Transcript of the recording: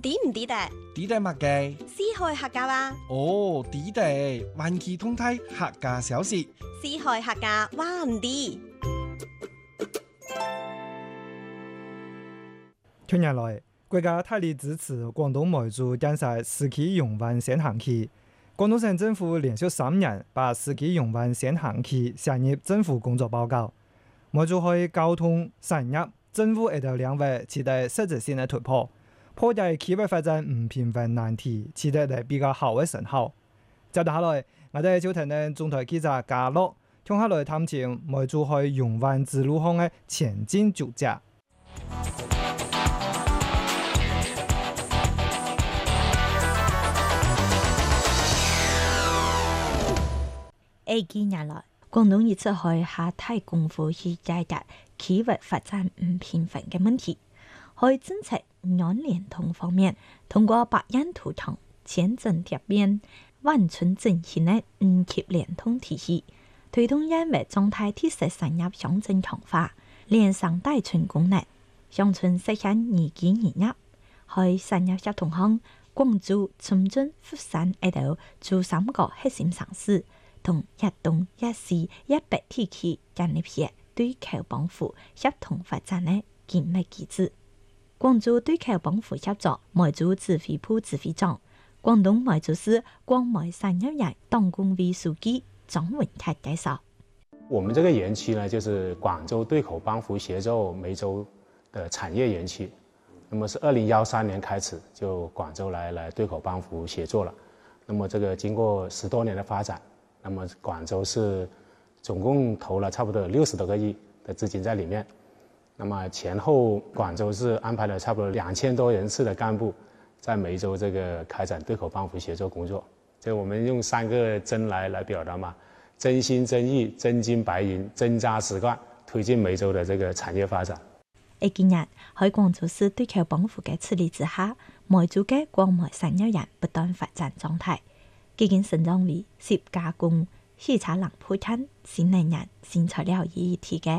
抵唔抵得？ 抵得乜嘅？ 四海客家話。 哦，抵得，環期通體客家小事。 四海客家話唔抵。 近年來，國家大力支持廣東梅州建設市區勇vận先行區。廣東省政府連續3年把市區勇vận先行區寫入政府工作報告，梅州喺交通、產業、政府等兩位取得實質性嘅突破，破解區域發展唔平衡難題，取得比較好嘅成效。接下來，我哋就聽聽中台記者嘉樂，聽下來探討梅州喺勇vận之路上嘅前進足跡。 幾年來，廣東一直喺下大功夫去解決區域發展唔平衡嘅問題。喺政策兩聯通方面，通過百樣圖騰、千層疊變、萬村振興嘅5級聯通體系，推動人為狀態特色產業鄉鎮強化，連上大村功能，鄉村實現宜居宜業。喺產業協同項，廣州、深圳、佛山等珠三角核心城市，同一東一西一北地區建立起對口幫扶協同發展的緊密機制。廣州對口幫扶協作梅州指揮部指揮長、廣東梅州市廣梅產業園黨工委書記張文泰介紹： 我們這個園區呢，就是廣州對口幫扶協奏梅州的產業園區。那麼是2013年開始就廣州來對口幫扶協作了。那麼這個經過10多年的發展。那麼廣州是總共投了差不多60多個億的資金在裡面，那麼前後廣州是安排了差不多2000多人次的幹部在梅州這個開展對口幫扶協作工作。就我們用3個真來表達嘛，真心真意、真金白銀、真扎實幹，推進梅州的這個產業發展。 今日喺廣州市對口幫扶嘅處理之下，梅州嘅廣梅產業園不斷發展狀態。基建成長為涉加工、汽車零配件、新能源、新材料於一體嘅